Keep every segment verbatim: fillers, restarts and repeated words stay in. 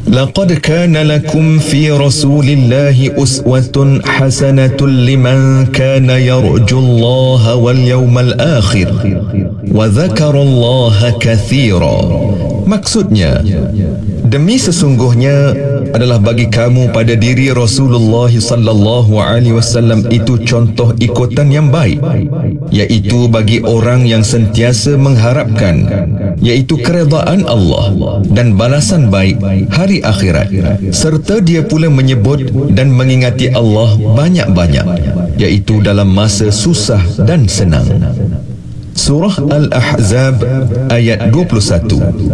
لقد كان لكم في رسول الله أسوة حسنة لمن كان يرجو الله واليوم الآخر وذكر الله كثيرا. Maksudnya, demi sesungguhnya adalah bagi kamu pada diri Rasulullah sallallahu alaihi wasallam itu contoh ikutan yang baik, iaitu bagi orang yang sentiasa mengharapkan, iaitu keredaan Allah dan balasan baik hari akhirat, serta dia pula menyebut dan mengingati Allah banyak-banyak, iaitu dalam masa susah dan senang. Surah Al-Ahzab ayat dua puluh satu.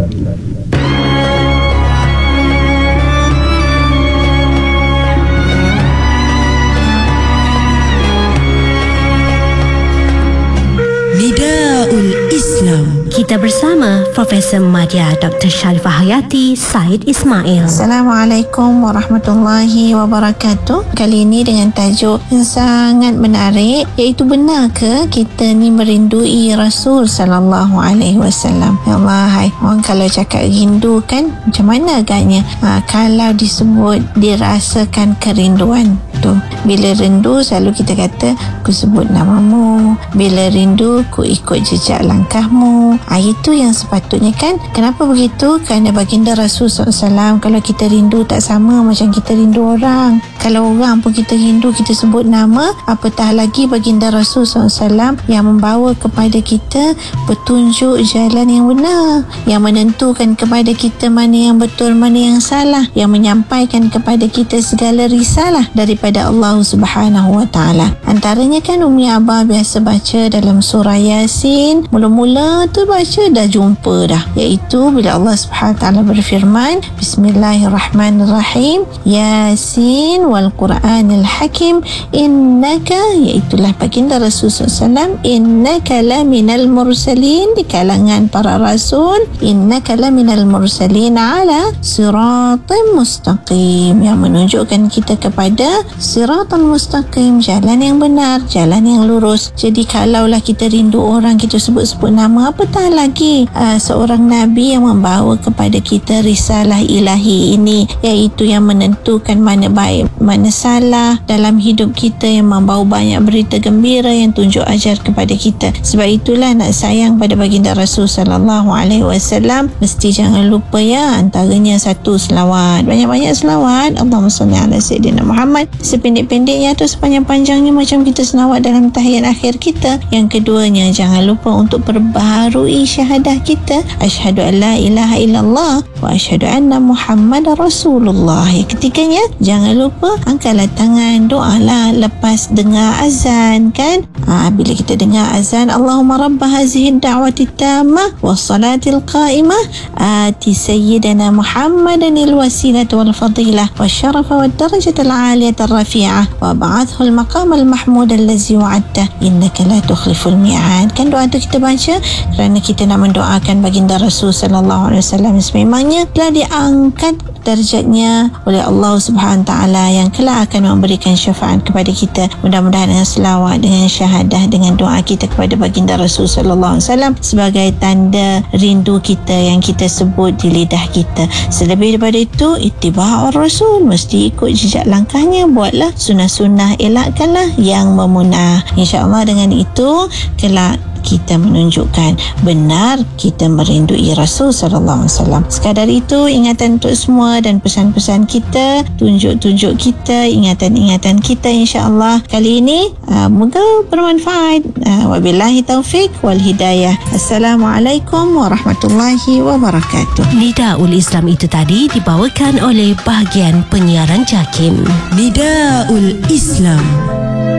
Nidaul Islam. Kita bersama Profesor Madya Doktor Sharifah Hayati Said Ismail. Assalamualaikum warahmatullahi wabarakatuh. Kali ini dengan tajuk yang sangat menarik, iaitu benar ke kita ni merindui Rasul sallallahu alaihi wasallam? Ya Allah, hai, orang kalau cakap rindu kan macam mana agaknya? Ha, kalau disebut dirasakan kerinduan tu, bila rindu selalu kita kata ku sebut namamu, bila rindu ku ikut jejak langkahmu. Ha, itu yang sepatutnya kan. Kenapa begitu? Kerana baginda Rasul sallallahu alaihi wasallam, kalau kita rindu tak sama macam kita rindu orang. Kalau orang pun kita rindu, kita sebut nama, apatah lagi baginda Rasul sallallahu alaihi wasallam yang membawa kepada kita petunjuk jalan yang benar, yang menentukan kepada kita mana yang betul, mana yang salah, yang menyampaikan kepada kita segala risalah daripada Allah Subhanahu wa taala. Antaranya kan Umi Abah biasa baca dalam surah Yasin, mula-mula tu baca dah jumpa dah, iaitu bila Allah Subhanahu wa taala berfirman, Bismillahirrahmanirrahim, Yasin wal Quranil Hakim, innaka, iaitulah baginda Rasul sallallahu alaihi wasallam, innaka laminal mursalin, di kalangan para rasul, innaka laminal mursalin ala siratim mustaqim, yang menunjukkan kita kepada siratal mustaqim, jalan yang benar, jalan yang lurus. Jadi kalaulah kita rindu orang, kita sebut-sebut nama, apatah lagi uh, seorang Nabi yang membawa kepada kita risalah ilahi ini, iaitu yang menentukan mana baik, mana salah dalam hidup kita, yang membawa banyak berita gembira, yang tunjuk ajar kepada kita. Sebab itulah nak sayang pada baginda Rasul sallallahu alaihi wasallam, mesti jangan lupa ya, antaranya satu, selawat, banyak-banyak selawat, Allahumma salli ala sayyidina Muhammad, sependek-pendeknya atau sepanjang-panjangnya macam kita selawat dalam tahiyat akhir kita. Yang keduanya, jangan lupa untuk perbaharui syahadah kita, asyhadu an la ilaha illallah wa asyhadu anna Muhammadar Rasulullah. Yang ketiganya, jangan lupa angkatlah tangan, doalah lepas dengar azan kan. Ha, bila kita dengar azan, Allahumma rabba hazihi da'wati tammah wassalatil qa'imah ati sayyidina Muhammadan alwasilata wal fadilah wasyarafa wad darajatal aliyata rafi'ah wa ba'athhu al maqam al mahmud allazi wa'adta innaka la tukhliful mi'ad. Kan doa tu kita baca kerana kita nak mendoakan baginda Rasul sallallahu alaihi wasallam sememangnya telah diangkat darjatnya oleh Allah Subhanahu taala, yang kelak akan memberikan syafaat kepada kita. Mudah-mudahan dengan selawat, dengan syahadah, dengan doa kita kepada baginda Rasul sallallahu alaihi wasallam sebagai tanda rindu kita yang kita sebut di lidah kita. Selebih daripada itu, ittiba'ur Rasul, mesti ikut jejak langkahnya, buatlah sunnah-sunnah, elakkanlah yang memunah. InsyaAllah dengan itu kelak kita menunjukkan benar kita merindui Rasul sallallahu alaihi wasallam. Sekadar itu ingatan untuk semua dan pesan-pesan kita, tunjuk-tunjuk kita, ingatan-ingatan kita, insya-Allah kali ini uh, moga bermanfaat. Uh, wabillahi taufik wal hidayah. Assalamualaikum warahmatullahi wabarakatuh. Nidaul Islam itu tadi dibawakan oleh bahagian penyiaran JAKIM. Nidaul Islam.